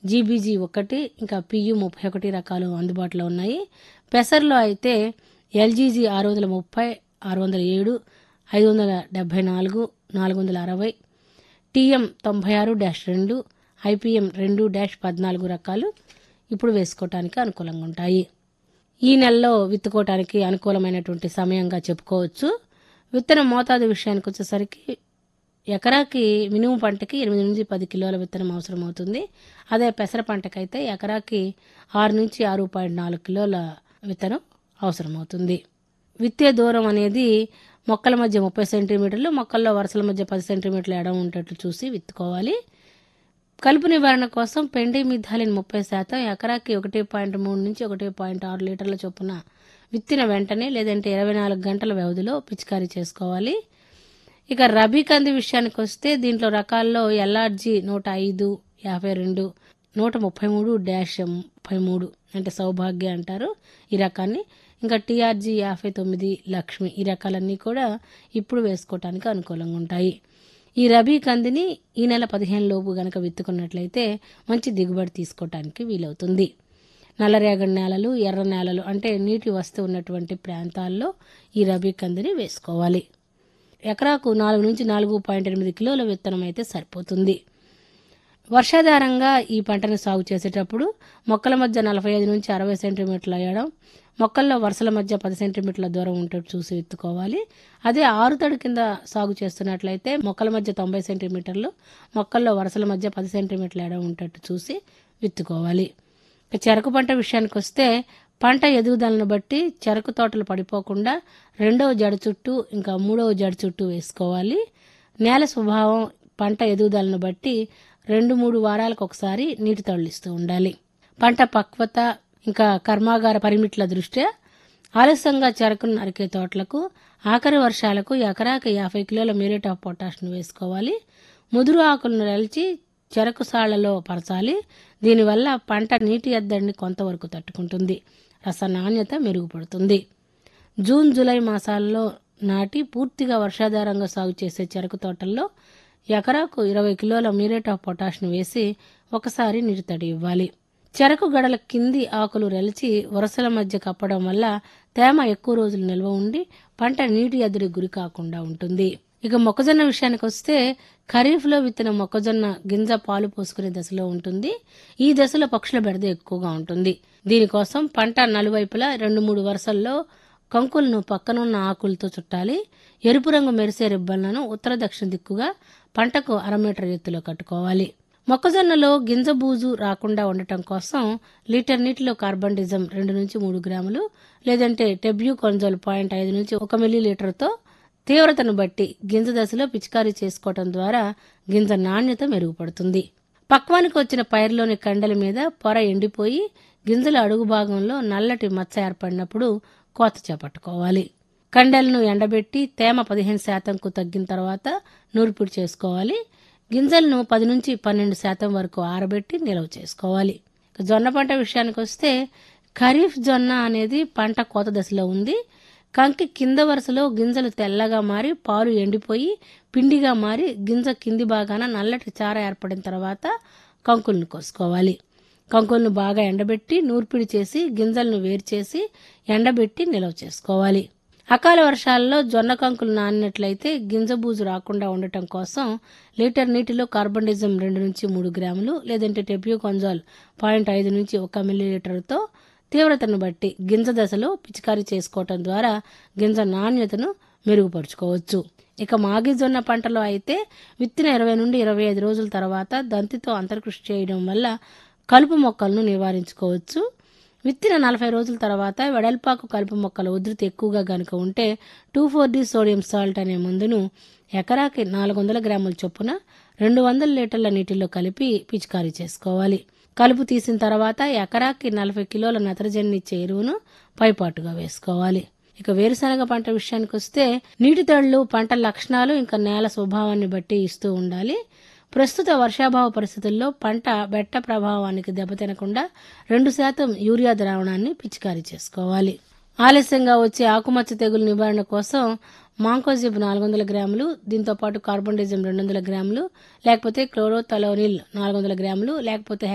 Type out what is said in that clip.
GBG 1, ఇంకా PU 31 రకాలు అందుబాటులో ఉన్నాయి. పెసర్లో అయితే LGG 630, 607, 574, 460, TM 96-2, IPM 2-14 రకాలు ఇప్పుడు వేసుకోవటానికి అనుకూలంగా ఉంటాయి. ఈ నెలలో విత్తుకోవటానికి అనుకూలమైనటువంటి సమయంగా చెప్పుకోవచ్చు. విత్తన మోతాదు విషయానికి వచ్చేసరికి ఎకరాకి మినుము పంటకి 8 నుంచి 10 కిలోల విత్తనం అవసరం అవుతుంది. అదే పెసర పంటకైతే ఎకరాకి 6 నుంచి 6.4 కిలోల విత్తనం అవసరం అవుతుంది. విత్తే దూరం అనేది మొక్కల మధ్య 30 సెంటీమీటర్లు, మొక్కల్లో వరుసల మధ్య 10 సెంటీమీటర్ల ఎడం ఉండేట్లు చూసి విత్తుకోవాలి. కలుపు నివారణ కోసం పెండిమిథాలిన్ 30% ఎకరాకి 1.3 నుంచి 1.6 లీటర్ల చొప్పున విత్తిన వెంటనే లేదంటే 24 గంటల వ్యవధిలో పిచికారీ చేసుకోవాలి. ఇక రబీ కంది విషయానికి వస్తే దీంట్లో రకాల్లో LRG 105, 52, 133-33 అంటే సౌభాగ్య అంటారు ఈ రకాన్ని. ఇంకా TRG 59, లక్ష్మి ఈ రకాలన్నీ కూడా ఇప్పుడు వేసుకోవటానికి అనుకూలంగా ఉంటాయి. ఈ రబీ కందిని ఈ నెల 15 లోపు గనక విత్తుకున్నట్లయితే మంచి దిగుబడి తీసుకోవటానికి వీలవుతుంది. నల్లరేగడి నేలలు, ఎర్ర నేలలు అంటే నీటి వస్తు ఉన్నటువంటి ప్రాంతాల్లో ఈ రబీ కందిని వేసుకోవాలి. ఎకరాకు 4 నుంచి 4.8 కిలోల విత్తనం అయితే సరిపోతుంది. వర్షాధారంగా ఈ పంటను సాగు చేసేటప్పుడు మొక్కల మధ్య 45 నుంచి 60 సెంటీమీటర్ల ఎడం, మొక్కల్లో వరుసల మధ్య 10 సెంటీమీటర్ల దూరం ఉంటట్టు చూసి విత్తుకోవాలి. అదే ఆరుతడి కింద సాగు చేస్తున్నట్లయితే మొక్కల మధ్య 90 సెంటీమీటర్లు, మొక్కల్లో వరుసల మధ్య 10 సెంటీమీటర్ల ఎడం ఉంటట్టు చూసి విత్తుకోవాలి. చెరకు పంట విషయానికి వస్తే పంట ఎదుగుదలను బట్టి చెరకు తోటలు పడిపోకుండా 2వ జడ చుట్టూ ఇంకా 3వ జడ చుట్టూ వేసుకోవాలి. నేల స్వభావం పంట ఎదుగుదలను బట్టి 2-3 వారాలకు ఒకసారి నీటి తొలగిస్తూ ఉండాలి. పంట పక్వత ఇంకా కర్మాగార పరిమిట్ల దృష్ట్యా ఆలస్యంగా చెరకును నరికే తోటలకు ఆఖరి వర్షాలకు ఎకరాకి 50 కిలోల మ్యూరేట్ ఆఫ్ పొటాష్ను వేసుకోవాలి. ముదురు ఆకులను రలిచి చెరకు సాళ్లలో పరచాలి. దీనివల్ల పంట నీటి ఎద్దడిని కొంతవరకు తట్టుకుంటుంది, రస నాణ్యత మెరుగుపడుతుంది. జూన్, జూలై మాసాల్లో నాటి పూర్తిగా వర్షాధారంగా సాగు చేసే చెరకు తోటల్లో ఎకరాకు 20 కిలోల మ్యూరేట్ ఆఫ్ పొటాష్ను వేసి ఒకసారి నీటి తడి ఇవ్వాలి. చెరకు గడల కింది ఆకులు రెలిచి వరుసల మధ్య కప్పడం వల్ల తేమ ఎక్కువ రోజులు నిల్వ ఉండి పంట నీటి ఎద్దడికి గురి కాకుండా ఉంటుంది. ఇక మొక్కజొన్న విషయానికి వస్తే ఖరీఫ్లో విత్తిన మొక్కజొన్న గింజ పాలు పోసుకునే దశలో ఉంటుంది. ఈ దశలో పక్షుల బెడద ఎక్కువగా ఉంటుంది. దీనికోసం పంట నలువైపులా 2-3 వరుసల్లో కంకులను పక్కనున్న ఆకులతో చుట్టాలి. ఎరుపు రంగు మెరిసే రిబ్బన్లను ఉత్తర దక్షిణ దిక్కుగా పంటకు 1/2 మీటర్ ఎత్తులో కట్టుకోవాలి. మొక్కజొన్నలో గింజ బూజు రాకుండా ఉండటం కోసం లీటర్ నీటిలో కార్బండిజం 2 నుంచి 3 గ్రాములు లేదంటే టెబ్యూకొనజోల్ 0.5 నుంచి 1 మిల్లీలీటర్తో తీవ్రతను బట్టి గింజ దశలో పిచికారీ చేసుకోవటం ద్వారా గింజ నాణ్యత మెరుగుపడుతుంది. పక్వానికి వచ్చిన పైరులోని కండల మీద పొర ఎండిపోయి గింజల అడుగు భాగంలో నల్లటి మచ్చ ఏర్పడినప్పుడు కోత చేపట్టుకోవాలి. కండలను ఎండబెట్టి తేమ 15% తగ్గిన తర్వాత నూర్పిడి చేసుకోవాలి. గింజలను 10 నుంచి 12% వరకు ఆరబెట్టి నిల్వ చేసుకోవాలి. జొన్న పంట విషయానికి వస్తే ఖరీఫ్ జొన్న అనేది పంట కోత దశలో ఉంది. కంకి కింద వరుసలో గింజలు తెల్లగా మారి పాలు ఎండిపోయి పిండిగా మారి గింజ కింది భాగాన నల్లటి చార ఏర్పడిన తర్వాత కంకులను కోసుకోవాలి. కంకులను బాగా ఎండబెట్టి నూర్పిడి చేసి గింజలను వేరు చేసి ఎండబెట్టి నిల్వ చేసుకోవాలి. అకాల వర్షాలలో జొన్న కంకులు నానినట్లయితే గింజ బూజు రాకుండా ఉండటం కోసం లీటర్ నీటిలో కార్బండిజం 2 నుంచి 3 గ్రాములు లేదంటే టెబ్యూకొనజోల్ 0.5 నుంచి 1 మిల్లీలీటర్తో తీవ్రతను బట్టి గింజ దశలో పిచికారీ చేసుకోవటం ద్వారా గింజ నాణ్యతను మెరుగుపరుచుకోవచ్చు. ఇక మాగి జొన్న పంటలో అయితే విత్తిన 20 నుండి 25 రోజుల తర్వాత దంతితో అంతర్కృషి చేయడం వల్ల కలుపు మొక్కలను నివారించుకోవచ్చు. విత్తిన 40 రోజుల తర్వాత వెడల్పాకు కలుపు మొక్కల ఉధృతి ఎక్కువగా గనుక ఉంటే 2,4-D సోడియం సాల్ట్ అనే మందును ఎకరాకి 400 గ్రాముల చొప్పున 200 లీటర్ల నీటిలో కలిపి పిచికారీ చేసుకోవాలి. కలుపు తీసిన తర్వాత ఎకరాకి 40 కిలోల నత్రజని ఇచ్చే ఎరువును పైపాటుగా వేసుకోవాలి. ఇక వేరుశనగ పంట విషయానికి వస్తే నీటి తడులు పంట లక్షణాలు ఇంకా నేల స్వభావాన్ని బట్టి ఇస్తూ ఉండాలి. ప్రస్తుత వర్షాభావ పరిస్థితుల్లో పంట బెట్ట ప్రభావానికి దెబ్బతినకుండా 2% యూరియా ద్రావణాన్ని పిచికారీ చేసుకోవాలి. ఆలస్యంగా వచ్చే ఆకుమచ్చ తెగులు నివారణ కోసం మాంకోజిబ్ 400 గ్రాములు, దీంతో పాటు కార్బండిజం 200 గ్రాములు, లేకపోతే క్లోరోథలోనిల్ 400 గ్రాములు, లేకపోతే